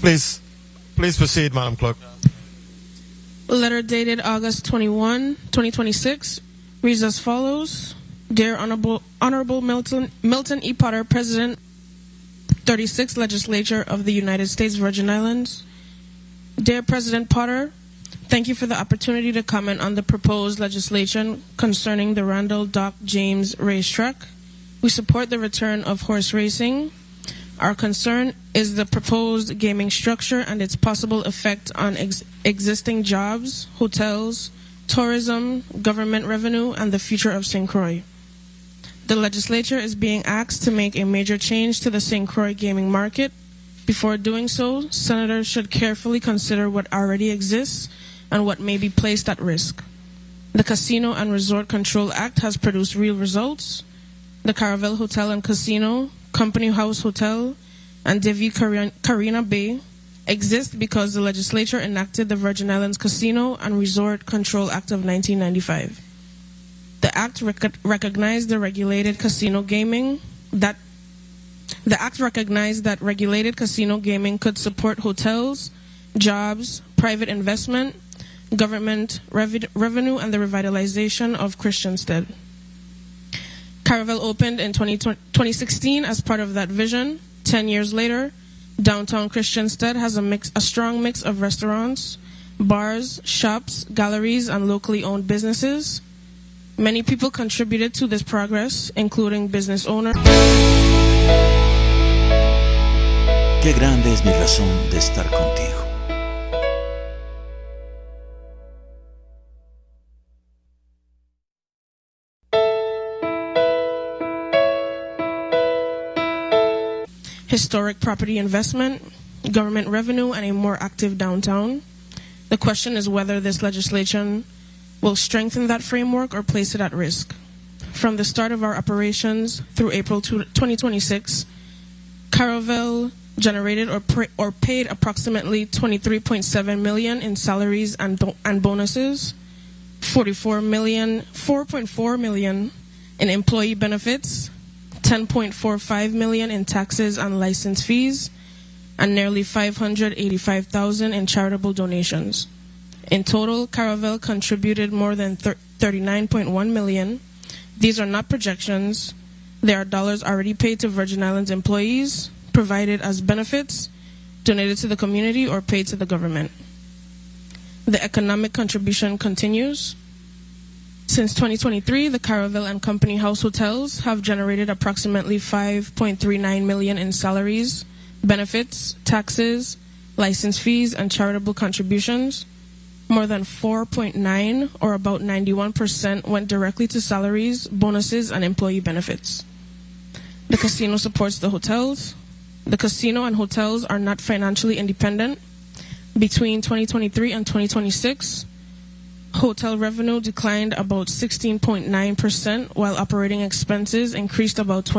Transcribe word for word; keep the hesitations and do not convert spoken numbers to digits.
Please, please proceed, Madam Clerk. Letter dated August twenty-first, twenty twenty-six, reads as follows. Dear Honorable, Honorable Milton, Milton E. Potter, President, thirty-sixth Legislature of the United States Virgin Islands. Dear President Potter, thank you for the opportunity to comment on the proposed legislation concerning the Randall Doc James Racetrack. We support the return of horse racing. Our concern is the proposed gaming structure and its possible effect on ex- existing jobs, hotels, tourism, government revenue, and the future of Saint Croix. The legislature is being asked to make a major change to the Saint Croix gaming market. Before doing so, senators should carefully consider what already exists and what may be placed at risk. The Casino and Resort Control Act has produced real results. The Caravelle Hotel and Casino, Company House Hotel, and Devi Karina Bay exist because the legislature enacted the Virgin Islands Casino and Resort Control Act of nineteen ninety-five. The Act rec- recognized the regulated casino gaming that the Act recognized that regulated casino gaming could support hotels, jobs, private investment, government rev- revenue, and the revitalization of Christiansted. Caravelle opened in twenty sixteen as part of that vision. Ten years later, downtown Christiansted has a mix, a strong mix of restaurants, bars, shops, galleries, and locally owned businesses. Many people contributed to this progress, including business owners. Qué grande es mi razón de estar contigo. Historic property investment, government revenue, and a more active downtown. The question is whether this legislation will strengthen that framework or place it at risk. From the start of our operations through April twenty twenty-six, Caravelle generated or, pre- or paid approximately twenty-three point seven million dollars in salaries and, bo- and bonuses, forty-four million dollars, four point four million dollars in employee benefits, ten point four five million dollars in taxes and license fees, and nearly five hundred eighty-five thousand dollars in charitable donations. In total, Caravelle contributed more than thirty-nine point one million dollars. These are not projections. They are dollars already paid to Virgin Islands employees, provided as benefits, donated to the community, or paid to the government. The economic contribution continues. Since twenty twenty-three, the Caravelle and Company House hotels have generated approximately five point three nine million dollars in salaries, benefits, taxes, license fees, and charitable contributions. More than four point nine, or about ninety-one percent, went directly to salaries, bonuses, and employee benefits. The casino supports the hotels. The casino and hotels are not financially independent. Between twenty twenty-three and twenty twenty-six, hotel revenue declined about sixteen point nine percent, while operating expenses increased about